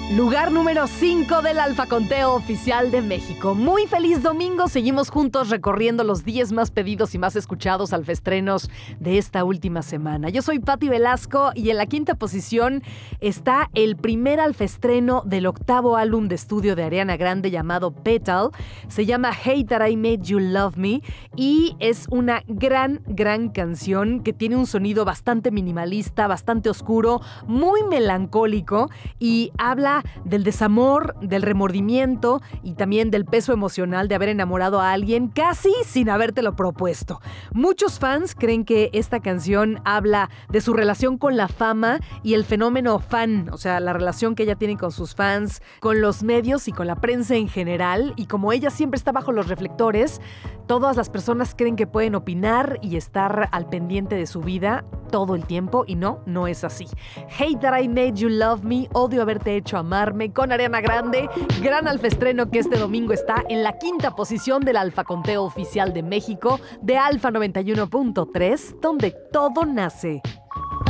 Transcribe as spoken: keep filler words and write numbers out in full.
Lugar número cinco del Alfa Conteo Oficial de México. Muy feliz domingo, seguimos juntos recorriendo los diez más pedidos y más escuchados alfaestrenos de esta última semana. Yo soy Pati Velasco y en la quinta posición está el primer alfaestreno del octavo álbum de estudio de Ariana Grande llamado Petal. Se llama Hate That I Made You Love Me y es una gran, gran canción que tiene un sonido bastante minimalista, bastante oscuro, muy melancólico y habla del desamor, del remordimiento y también del peso emocional de haber enamorado a alguien casi sin habértelo propuesto. Muchos fans creen que esta canción habla de su relación con la fama y el fenómeno fan, o sea, la relación que ella tiene con sus fans, con los medios y con la prensa en general. Y como ella siempre está bajo los reflectores, todas las personas creen que pueden opinar y estar al pendiente de su vida todo el tiempo, y no, no es así. Hate That I Made You Love Me, odio haberte hecho amarme, con Ariana Grande, gran alfaestreno que este domingo está en la quinta posición del Alfa Conteo Oficial de México de Alfa noventa y uno punto tres, donde todo nace.